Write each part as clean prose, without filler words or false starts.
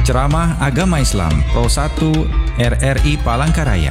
Ceramah Agama Islam Pro 1 RRI Palangkaraya.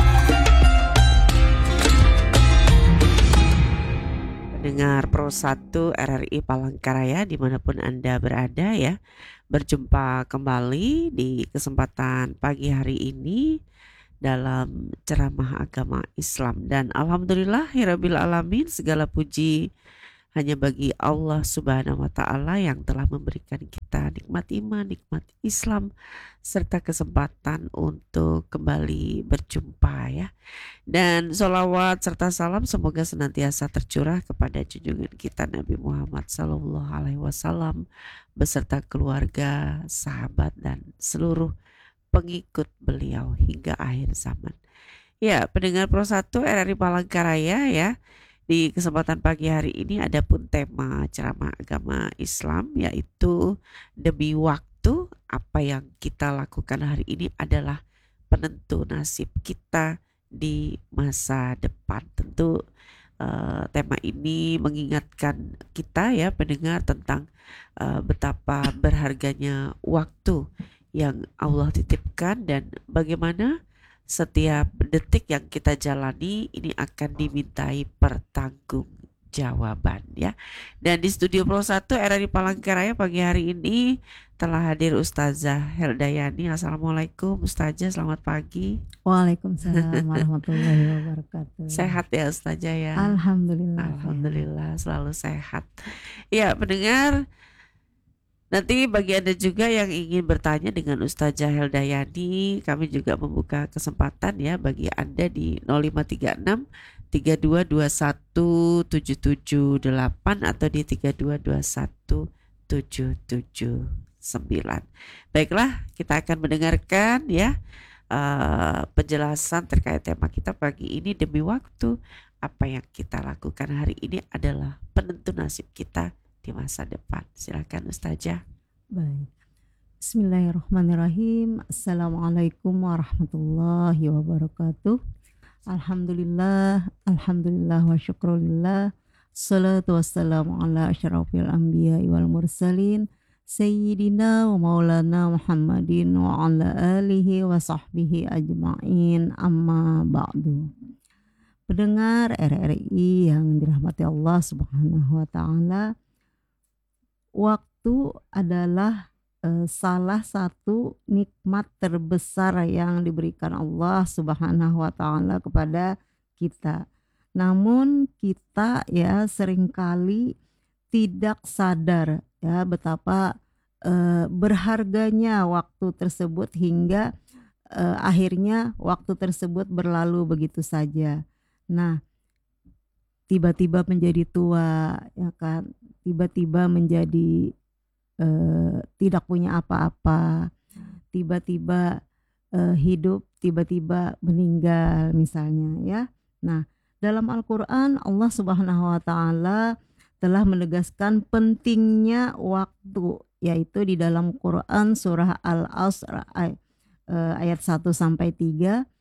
Pendengar Pro 1 RRI Palangkaraya dimanapun Anda berada ya, berjumpa kembali di kesempatan pagi hari ini dalam ceramah agama Islam. Dan alhamdulillahirabbil alamin, segala puji hanya bagi Allah Subhanahu wa Ta'ala yang telah memberikan kita nikmat iman, nikmat Islam, serta kesempatan untuk kembali berjumpa ya. Dan sholawat serta salam semoga senantiasa tercurah kepada junjungan kita Nabi Muhammad SAW beserta keluarga, sahabat, dan seluruh pengikut beliau hingga akhir zaman. Ya, pendengar Pro 1 RRI Palangkaraya ya. Di kesempatan pagi hari ini ada pun tema ceramah agama Islam, yaitu demi waktu. Apa yang kita lakukan hari ini adalah penentu nasib kita di masa depan. Tentu tema ini mengingatkan kita ya pendengar tentang betapa berharganya waktu yang Allah titipkan dan bagaimana setiap detik yang kita jalani ini akan dimintai pertanggungjawaban ya. Dan di studio Pro 1 RRI Palangkaraya pagi hari ini telah hadir Ustazah Heldayani. Assalamualaikum Ustazah, selamat pagi. Waalaikumsalam warahmatullahi wabarakatuh. Sehat ya Ustazah ya? Alhamdulillah selalu sehat. Ya pendengar, nanti bagi Anda juga yang ingin bertanya dengan Ustazah Heldayani, kami juga membuka kesempatan ya bagi Anda di 0536 3221 778 atau di 3221 779. Baiklah, kita akan mendengarkan ya penjelasan terkait tema kita pagi ini, demi waktu. Apa yang kita lakukan hari ini adalah penentu nasib kita di masa depan. Silakan Ustazah. Baik. Bismillahirrahmanirrahim. Assalamualaikum warahmatullahi wabarakatuh. Alhamdulillah wa syukrulillah. Salatu wassalamu ala asyrafil anbiya wal mursalin Sayyidina wa maulana Muhammadin wa ala alihi wa sahbihi ajma'in, amma ba'du. Pendengar RRI yang dirahmati Allah Subhanahu wa Ta'ala, waktu adalah salah satu nikmat terbesar yang diberikan Allah Subhanahu wa Ta'ala kepada kita. Namun kita ya seringkali tidak sadar ya betapa berharganya waktu tersebut hingga akhirnya waktu tersebut berlalu begitu saja. Nah, tiba-tiba menjadi tua ya kan, tiba-tiba menjadi tidak punya apa-apa, tiba-tiba hidup, tiba-tiba meninggal misalnya ya. Nah, dalam Al-Quran Allah Subhanahu wa Ta'ala telah menegaskan pentingnya waktu, yaitu di dalam Quran surah Al-Asr ayat 1-3,